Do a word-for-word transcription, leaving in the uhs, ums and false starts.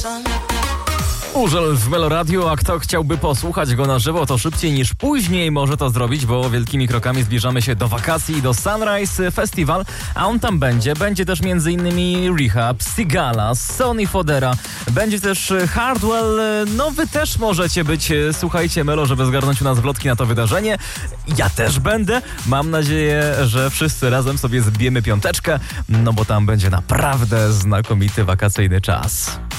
Urzel w Meloradiu, a kto chciałby posłuchać go na żywo, to szybciej niż później może to zrobić, bo wielkimi krokami zbliżamy się do wakacji i do Sunrise Festival, a on tam będzie. Będzie też między innymi Rehab, Sigala, Sonny Fodera, będzie też Hardwell. No wy też możecie być, słuchajcie Melo, żeby zgarnąć u nas wlotki na to wydarzenie. Ja też będę. Mam nadzieję, że wszyscy razem sobie zbijemy piąteczkę, no bo tam będzie naprawdę znakomity wakacyjny czas.